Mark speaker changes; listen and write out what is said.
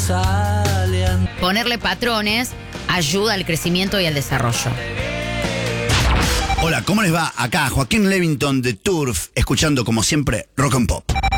Speaker 1: Ponerle patrones ayuda al crecimiento y al desarrollo.
Speaker 2: Hola, ¿cómo les va? Acá Joaquín Levington de Turf, escuchando como siempre Rock and Pop.